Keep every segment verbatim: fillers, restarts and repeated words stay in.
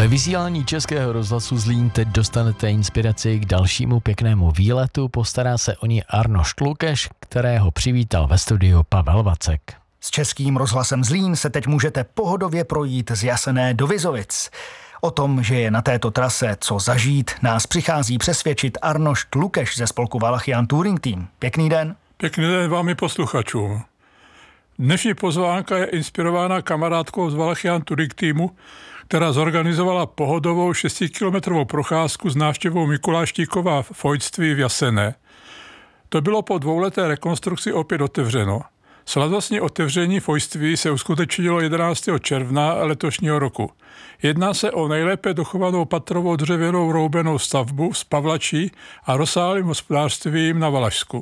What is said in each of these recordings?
Ve vysílání Českého rozhlasu Zlín teď dostanete inspiraci k dalšímu pěknému výletu. Postará se o ní Arnošt Lukeš, kterého přivítal ve studiu Pavel Vacek. S Českým rozhlasem Zlín se teď můžete pohodově projít z Jasené do Vizovic. O tom, že je na této trase co zažít, nás přichází přesvědčit Arnošt Lukeš ze spolku Valachian Touring Team. Pěkný den. Pěkný den vám i posluchačům. Dnešní pozvánka je inspirována kamarádkou z Valachian Touring Teamu, která zorganizovala pohodovou šestikilometrovou procházku s návštěvou Mikuláštíkova fojtství v Jasené. To bylo po dvouleté rekonstrukci opět otevřeno. Slavnostní otevření fojtství se uskutečnilo jedenáctého června letošního roku. Jedná se o nejlépe dochovanou patrovou dřevěnou roubenou stavbu s pavlačí a rozsáhlým hospodářstvím na Valašsku.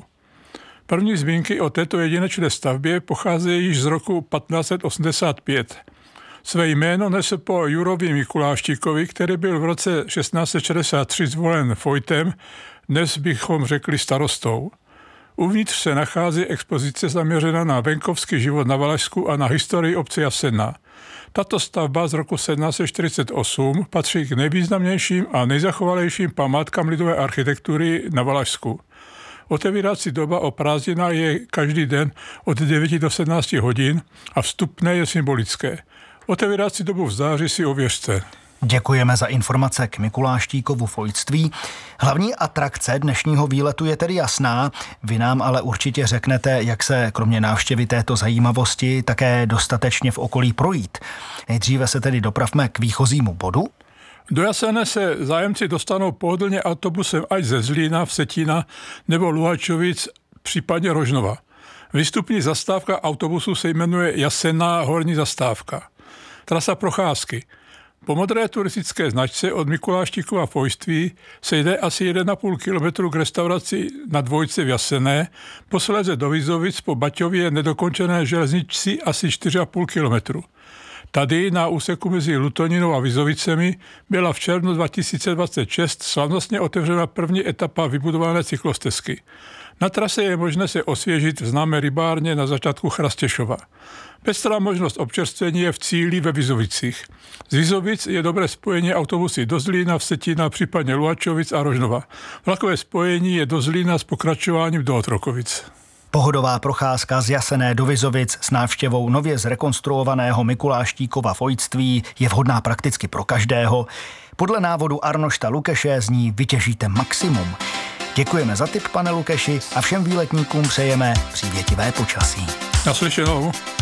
První zmínky o této jedinečné stavbě pocházejí již z roku patnáct set osmdesát pět. Své jméno nese po Jurovi Mikuláštíkovi, který byl v roce šestnáct set šedesát tři zvolen fojtem, dnes bychom řekli starostou. Uvnitř se nachází expozice zaměřená na venkovský život na Valašsku a na historii obce Jasena. Tato stavba z roku sedmnáct set čtyřicet osm patří k nejvýznamnějším a nejzachovalejším památkám lidové architektury na Valašsku. Otevírací doba o prázdninách je každý den od devěti do sedmnácti hodin a vstupné je symbolické. Otevírací dobu v září si ověřte. Děkujeme za informace k Mikuláštíkovu fojtství. Hlavní atrakce dnešního výletu je tedy jasná. Vy nám ale určitě řeknete, jak se kromě návštěvy této zajímavosti také dostatečně v okolí projít. Nejdříve se tedy dopravme k výchozímu bodu. Do Jasene se zájemci dostanou pohodlně autobusem ať ze Zlína, Vsetína nebo Luhačovic, případně Rožnova. Výstupní zastávka autobusu se jmenuje Jasena Horní zastávka. Trasa procházky. Po modré turistické značce od Mikuláštíkova fojtství se jde asi jeden a půl kilometru k restauraci na dvojce v Jasené, posléze do Vizovic po Baťově nedokončené železničci asi čtyři a půl kilometru. Tady na úseku mezi Lutoninou a Vizovicemi byla v červnu dva tisíce dvacet šest slavnostně otevřena první etapa vybudované cyklostezky. Na trase je možné se osvěžit v známé rybárně na začátku Chrastěšova. Pestrá možnost občerstvení je v cíli ve Vizovicích. Z Vizovic je dobré spojení autobusy do Zlína, Vsetína, případně Luhačovic a Rožnova. Vlakové spojení je do Zlína s pokračováním do Otrokovic. Pohodová procházka z Jasené do Vizovic s návštěvou nově zrekonstruovaného Mikuláštíkova fojtství je vhodná prakticky pro každého. Podle návodu Arnošta Lukeše z ní vytěžíte maximum. Děkujeme za tip, pane Lukeši, a všem výletníkům přejeme přívětivé počasí. Naslyšenou.